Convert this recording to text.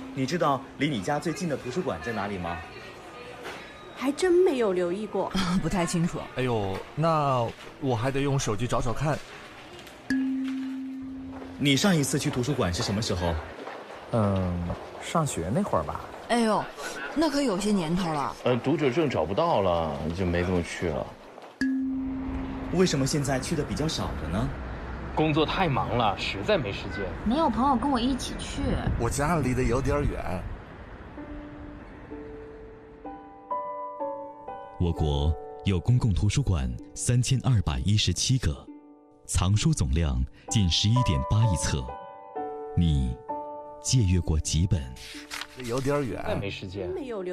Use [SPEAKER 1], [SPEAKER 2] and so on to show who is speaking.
[SPEAKER 1] 你知道离你家最近的图书馆在哪里吗？
[SPEAKER 2] 还真没有留意过，
[SPEAKER 3] 不太清楚。
[SPEAKER 4] 哎呦，那我还得用手机找找看。
[SPEAKER 1] 你上一次去图书馆是什么时候？
[SPEAKER 5] 上学那会儿吧。
[SPEAKER 3] 哎呦，那可有些年头了。
[SPEAKER 6] 读者证找不到了，就没怎么去了。
[SPEAKER 1] 为什么现在去的比较少了呢？
[SPEAKER 7] 工作太忙了，实在没时间。
[SPEAKER 8] 没有朋友跟我一起去。
[SPEAKER 4] 我家离得有点远。
[SPEAKER 9] 我国有公共图书馆3217个，藏书总量近11.8亿册。你借阅过几本？
[SPEAKER 4] 有点远，
[SPEAKER 7] 实在没时间。
[SPEAKER 2] 没有留